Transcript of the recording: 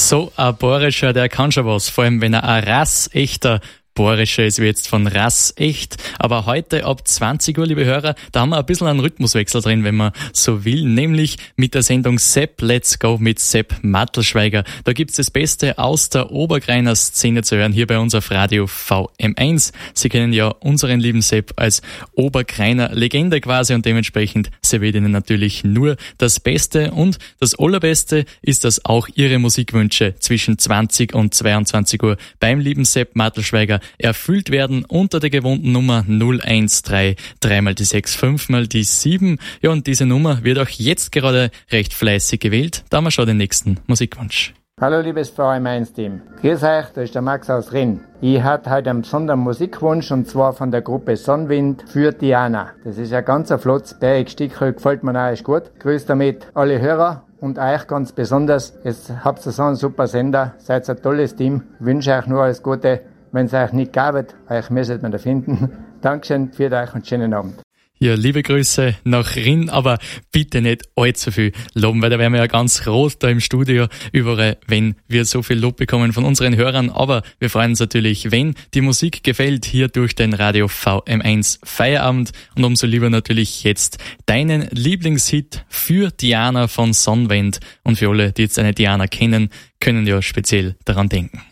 So ein Bohrischer, der kann schon was, vor allem wenn er ein rassechter Bohrischer ist, wie jetzt von Rass echt. Aber heute ab 20 Uhr, liebe Hörer, da haben wir ein bisschen einen Rhythmuswechsel drin, wenn man so will, nämlich mit der Sendung Sepp Let's Go mit Sepp Mattelschweiger. Da gibt's das Beste aus der Obergreiner Szene zu hören, hier bei uns auf Radio VM1. Sie kennen ja unseren lieben Sepp als Obergreiner Legende quasi und dementsprechend serviert Ihnen natürlich nur das Beste und das Allerbeste ist, dass auch Ihre Musikwünsche zwischen 20 und 22 Uhr beim lieben Sepp Mattelschweiger erfüllt werden unter der gewohnten Nummer 013 3 mal die 6 5 mal die 7. Ja, und diese Nummer wird auch jetzt gerade recht fleißig gewählt. Da haben wir schon den nächsten Musikwunsch. Hallo liebes VM1-Team. Grüß euch, da ist der Max aus Rinn. Ich hatte heute einen besonderen Musikwunsch und zwar von der Gruppe Sonnenwind für Diana. Das ist ein ganz flottes Bergstückchen, gefällt mir auch echt gut. Grüß damit alle Hörer und euch ganz besonders. Jetzt habt ihr so einen super Sender, seid ein tolles Team. Ich wünsche euch nur alles Gute. Wenn es euch nicht gab, euch müsstet man da finden. Dankeschön für euch und schönen Abend. Ja, liebe Grüße nach Rinn, aber bitte nicht allzu viel loben, weil da wären wir ja ganz rot da im Studio überall, wenn wir so viel Lob bekommen von unseren Hörern. Aber wir freuen uns natürlich, wenn die Musik gefällt, hier durch den Radio VM1 Feierabend. Und umso lieber natürlich jetzt deinen Lieblingshit für Diana von Sonnenwind. Und für alle, die jetzt eine Diana kennen, können ja speziell daran denken.